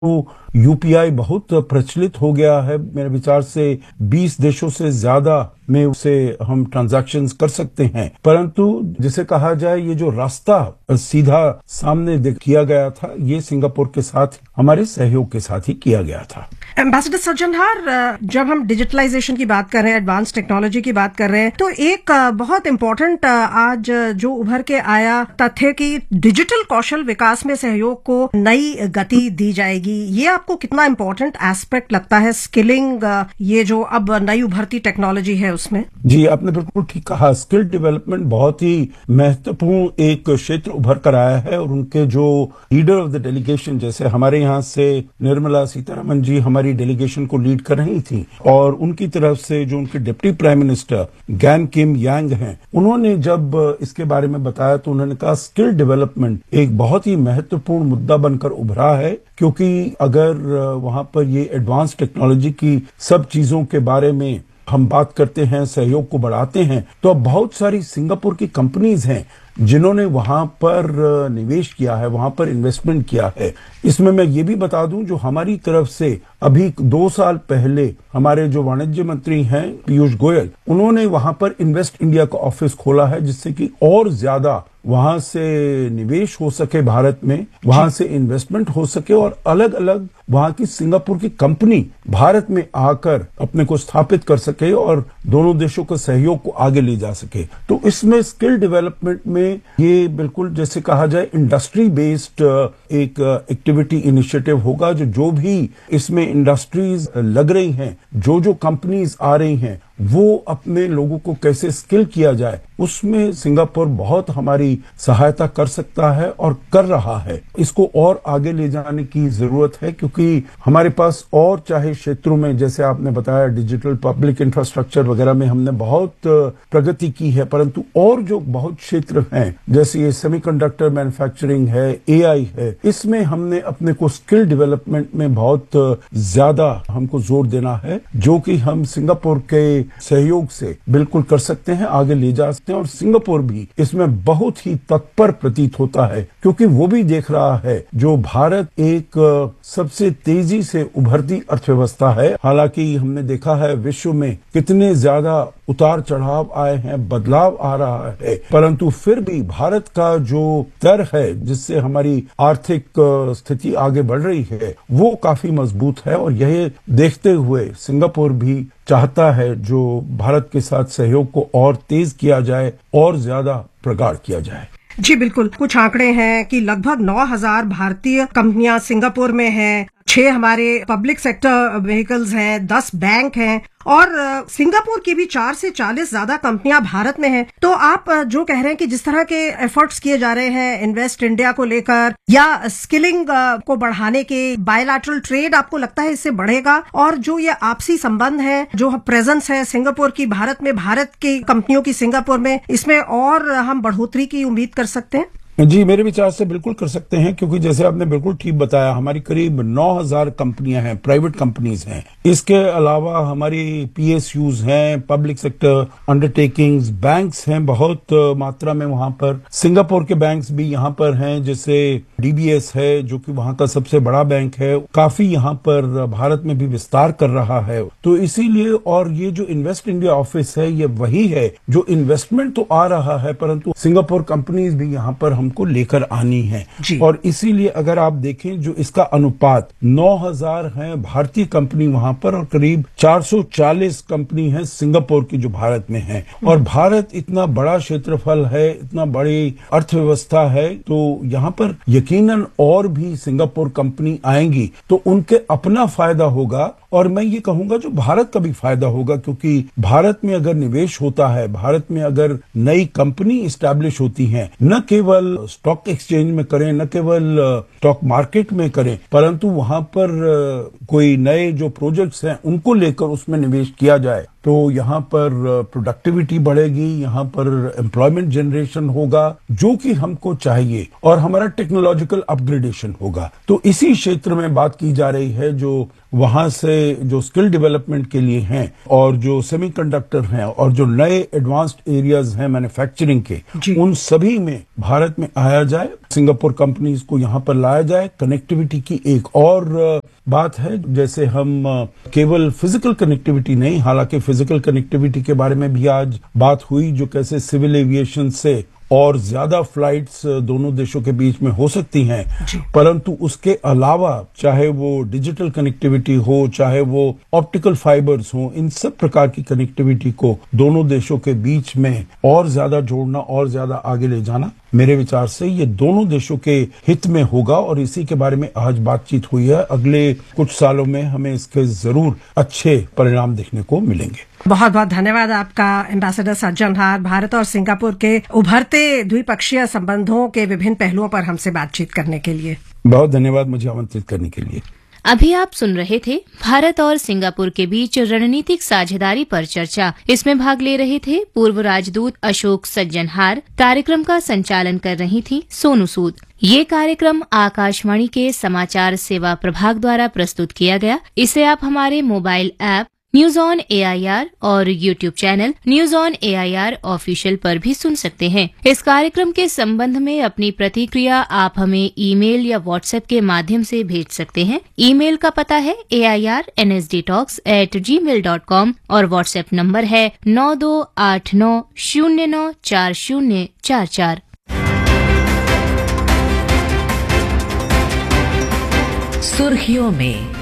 तो यूपीआई बहुत प्रचलित हो गया है। मेरे विचार से 20 देशों से ज्यादा में उसे हम ट्रांजैक्शंस कर सकते हैं, परंतु जिसे कहा जाए ये जो रास्ता सीधा सामने किया गया था, ये सिंगापुर के साथ हमारे सहयोग के साथ ही किया गया था। एम्बेसडर सज्जनहार, जब हम डिजिटलाइजेशन की बात कर रहे हैं, एडवांस टेक्नोलॉजी की बात कर रहे हैं, तो एक बहुत इम्पोर्टेंट आज जो उभर के आया तथ्य कि डिजिटल कौशल विकास में सहयोग को नई गति दी जाएगी। ये आपको कितना इम्पोर्टेंट एस्पेक्ट लगता है, स्किलिंग, ये जो अब नई उभरती टेक्नोलॉजी है उसमें? जी, आपने बिल्कुल ठीक कहा। स्किल डेवलपमेंट बहुत ही महत्वपूर्ण एक क्षेत्र उभर कर आया है और उनके जो लीडर ऑफ द डेलीगेशन, जैसे हमारे यहाँ से निर्मला सीतारमण जी हमारी डेलीगेशन को लीड कर रही थी, और उनकी तरफ से जो उनके डिप्टी प्राइम मिनिस्टर गैन किम यांग हैं, उन्होंने जब इसके बारे में बताया तो उन्होंने कहा स्किल डेवलपमेंट एक बहुत ही महत्वपूर्ण मुद्दा बनकर उभरा है, क्योंकि अगर वहां पर ये एडवांस टेक्नोलॉजी की सब चीजों के बारे में हम बात करते हैं, सहयोग को बढ़ाते हैं, तो अब बहुत सारी सिंगापुर की कंपनीज हैं जिन्होंने वहां पर निवेश किया है, वहां पर इन्वेस्टमेंट किया है। इसमें मैं ये भी बता दूं, जो हमारी तरफ से अभी 2 साल पहले हमारे जो वाणिज्य मंत्री हैं पीयूष गोयल, उन्होंने वहां पर इन्वेस्ट इंडिया का ऑफिस खोला है, जिससे कि और ज्यादा वहां से निवेश हो सके भारत में, वहां से इन्वेस्टमेंट हो सके और अलग अलग वहां की सिंगापुर की कंपनी भारत में आकर अपने को स्थापित कर सके और दोनों देशों के सहयोग को आगे ले जा सके। तो इसमें स्किल डेवलपमेंट में ये बिल्कुल जैसे कहा जाए इंडस्ट्री बेस्ड एक एक्टिविटी इनिशिएटिव होगा। जो भी इसमें इंडस्ट्रीज लग रही हैं, जो कंपनीज आ रही हैं, वो अपने लोगों को कैसे स्किल किया जाए, उसमें सिंगापुर बहुत हमारी सहायता कर सकता है और कर रहा है। इसको और आगे ले जाने की जरूरत है, क्योंकि हमारे पास और चाहे क्षेत्रों में, जैसे आपने बताया डिजिटल पब्लिक इंफ्रास्ट्रक्चर वगैरह में हमने बहुत प्रगति की है, परंतु और जो बहुत क्षेत्र हैं, जैसे ये सेमीकंडक्टर मैन्युफैक्चरिंग है, एआई है, इसमें हमने अपने को स्किल डेवलपमेंट में बहुत ज्यादा हमको जोर देना है, जो कि हम सिंगापुर के सहयोग से बिल्कुल कर सकते हैं, आगे ले जा सकते हैं। और सिंगापुर भी इसमें बहुत ही तत्पर प्रतीत होता है, क्योंकि वो भी देख रहा है जो भारत एक सबसे तेजी से उभरती अर्थव्यवस्था है। हालांकि हमने देखा है विश्व में कितने ज्यादा उतार चढ़ाव आए हैं, बदलाव आ रहा है, परंतु फिर भी भारत का जो दर है जिससे हमारी आर्थिक स्थिति आगे बढ़ रही है, वो काफी मजबूत है। और यह देखते हुए सिंगापुर भी चाहता है जो भारत के साथ सहयोग को और तेज किया जाए और ज्यादा प्रगाढ़ किया जाए। जी बिल्कुल, कुछ आंकड़े हैं कि लगभग 9,000 भारतीय कंपनियां सिंगापुर में हैं, 6 हमारे पब्लिक सेक्टर व्हीकल्स हैं, 10 बैंक हैं और सिंगापुर की भी 4 से 40 ज्यादा कंपनियां भारत में हैं। तो आप जो कह रहे हैं कि जिस तरह के एफर्ट्स किए जा रहे हैं इन्वेस्ट इंडिया को लेकर या स्किलिंग को बढ़ाने के, बायलैटरल ट्रेड, आपको लगता है इससे बढ़ेगा? और जो ये आपसी संबंध है, जो प्रेजेंस है सिंगापुर की भारत में, भारत की कंपनियों की सिंगापुर में, इसमें और हम बढ़ोतरी की उम्मीद कर सकते हैं? जी, मेरे विचार से बिल्कुल कर सकते हैं, क्योंकि जैसे आपने बिल्कुल ठीक बताया, हमारी करीब 9,000 कंपनियां हैं, प्राइवेट कंपनीज हैं। इसके अलावा हमारी पीएसयूज हैं, पब्लिक सेक्टर अंडरटेकिंग्स, बैंक्स हैं बहुत मात्रा में वहां पर। सिंगापुर के बैंक्स भी यहाँ पर हैं, जैसे डीबीएस है जो कि वहां का सबसे बड़ा बैंक है, काफी यहाँ पर भारत में भी विस्तार कर रहा है। तो इसीलिए, और ये जो इन्वेस्ट इंडिया ऑफिस है, ये वही है जो इन्वेस्टमेंट तो आ रहा है, परंतु सिंगापुर कंपनीज भी यहाँ पर हमको लेकर आनी है। और इसीलिए अगर आप देखें जो इसका अनुपात 9,000 है भारतीय कंपनी वहां पर और करीब 440 कंपनी है सिंगापुर की जो भारत में है। और भारत इतना बड़ा क्षेत्रफल है, इतना बड़ी अर्थव्यवस्था है, तो यहाँ पर यकीनन और भी सिंगापुर कंपनी आएंगी तो उनके अपना फायदा होगा, और मैं ये कहूंगा जो भारत का भी फायदा होगा, क्योंकि भारत में अगर निवेश होता है, भारत में अगर नई कंपनी इस्टेब्लिश होती है, न केवल स्टॉक एक्सचेंज में करें, न केवल स्टॉक मार्केट में करें, परंतु वहां पर कोई नए जो प्रोजेक्ट्स हैं उनको लेकर उसमें निवेश किया जाए, तो यहाँ पर प्रोडक्टिविटी बढ़ेगी, यहाँ पर एम्प्लॉयमेंट जनरेशन होगा जो कि हमको चाहिए, और हमारा टेक्नोलॉजिकल अपग्रेडेशन होगा। तो इसी क्षेत्र में बात की जा रही है, जो वहां से जो स्किल डेवलपमेंट के लिए हैं और जो सेमीकंडक्टर हैं और जो नए एडवांस्ड एरियाज हैं मैन्युफैक्चरिंग के, उन सभी में भारत में आया जाए, सिंगापुर कंपनीज को यहाँ पर लाया जाए। कनेक्टिविटी की एक और बात है, जैसे हम केवल फिजिकल कनेक्टिविटी नहीं, हालांकि फिजिकल कनेक्टिविटी के बारे में भी आज बात हुई, जो कैसे सिविल एविएशन से और ज्यादा फ्लाइट्स दोनों देशों के बीच में हो सकती हैं, परंतु उसके अलावा चाहे वो डिजिटल कनेक्टिविटी हो, चाहे वो ऑप्टिकल फाइबर्स हो, इन सब प्रकार की कनेक्टिविटी को दोनों देशों के बीच में और ज्यादा जोड़ना और ज्यादा आगे ले जाना, मेरे विचार से ये दोनों देशों के हित में होगा, और इसी के बारे में आज बातचीत हुई है। अगले कुछ सालों में हमें इसके जरूर अच्छे परिणाम देखने को मिलेंगे। बहुत बहुत धन्यवाद आपका एम्बेसडर सज्जनहार, भारत और सिंगापुर के उभरते द्विपक्षीय संबंधों के विभिन्न पहलुओं पर हमसे बातचीत करने के लिए। बहुत धन्यवाद मुझे आमंत्रित करने के लिए। अभी आप सुन रहे थे भारत और सिंगापुर के बीच रणनीतिक साझेदारी पर चर्चा। इसमें भाग ले रहे थे पूर्व राजदूत अशोक सज्जनहार। कार्यक्रम का संचालन कर रही थी सोनू सूद। ये कार्यक्रम आकाशवाणी के समाचार सेवा प्रभाग द्वारा प्रस्तुत किया गया। इसे आप हमारे mobile app news on AIR और YouTube channel news on AIR official पर भी सुन सकते हैं। इस कार्यक्रम के संबंध में अपनी प्रतिक्रिया आप हमें ईमेल या व्हाट्सएप के माध्यम से भेज सकते हैं। ईमेल का पता है airnsdtalks@gmail.com और व्हाट्सएप नंबर है 9289094044। सुर्खियों में